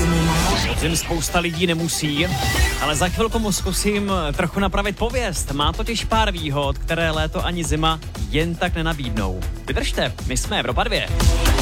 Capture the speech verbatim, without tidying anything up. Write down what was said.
Podzim spousta lidí nemusí, ale za chvilku mu zkusím trochu napravit pověst. Má totiž pár výhod, které léto ani zima jen tak nenabídnou. Vydržte, my jsme Evropa dva.